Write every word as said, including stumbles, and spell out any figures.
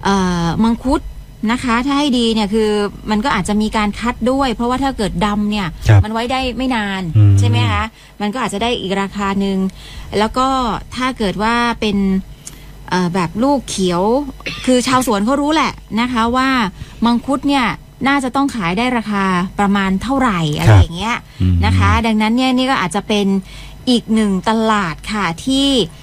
มังคุดนะคะถ้าให้ดีเนี่ยคือมันก็อาจจะมีการคัดด้วยเพราะว่าถ้าเกิดดำเนี่ยมันไว้ได้ไม่นานใช่ไหมคะมันก็อาจจะได้อีกราคาหนึ่งแล้วก็ถ้าเกิดว่าเป็นแบบลูกเขียวคือชาวสวนเขารู้แหละนะคะว่ามังคุดเนี่ยน่าจะต้องขายได้ราคาประมาณเท่าไหร่อะไรอย่างเงี้ยนะคะดังนั้นเนี่ยนี่ก็อาจจะเป็นอีกหนึ่งตลาดค่ะที่